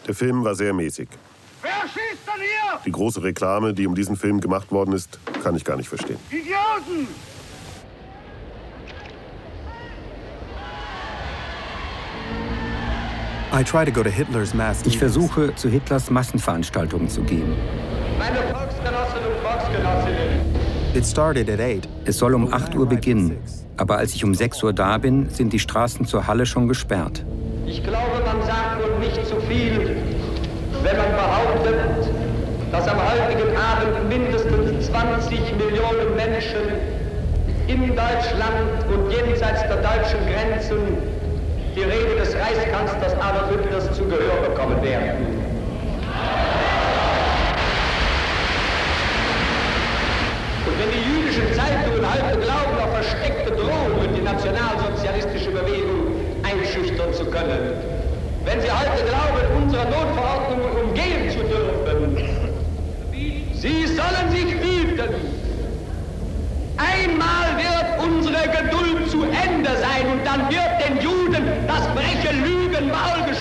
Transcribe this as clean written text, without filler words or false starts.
Der Film war sehr mäßig. Wer schießt denn hier? Die große Reklame, die um diesen Film gemacht worden ist, kann ich gar nicht verstehen. Idioten! Ich versuche, zu Hitlers Massenveranstaltungen zu gehen. Meine Volksgenossen und Volksgenossinnen. Es soll um 8 Uhr beginnen, aber als ich um 6 Uhr da bin, sind die Straßen zur Halle schon gesperrt. Ich glaube, man sagt wohl nicht zu viel, wenn man behauptet, dass am heutigen Abend mindestens 20 Millionen Menschen in Deutschland und jenseits der deutschen Grenzen die Rede des Reichskanzlers Adolf Hitlers zu Gehör bekommen werden. Und wenn die jüdischen Zeitungen heute glauben, auf versteckte Drohungen die nationalsozialistische Bewegung einschüchtern zu können, wenn sie heute glauben, unsere Notverordnungen umgehen zu dürfen, sie sollen sich hüten. Einmal wird unsere Geduld zu Ende sein und dann wird den Juden das freche Lügenmaul